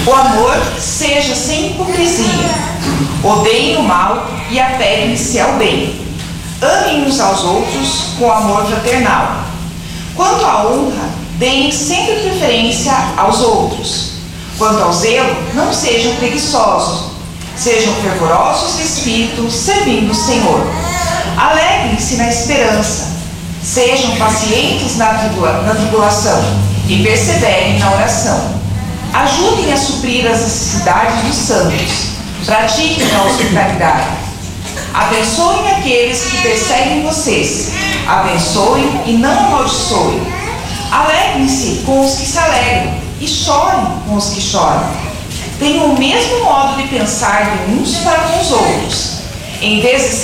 O amor seja sem hipocrisia. Odeiem o mal e apeguem-se ao bem. Amem uns aos outros com amor fraternal. Quanto à honra, deem sempre preferência aos outros. Quanto ao zelo, não sejam preguiçosos. Sejam fervorosos de espírito, servindo o Senhor. Alegrem-se na esperança. Sejam pacientes na tribulação e perseverem na oração. Ajudem a suprir as necessidades dos santos. Pratiquem a hospitalidade. Abençoem aqueles que perseguem vocês. Abençoem e não amaldiçoem. Alegrem-se com os que se alegram e chorem com os que choram. Tenham o mesmo modo de pensar de uns para com os outros. Em vez de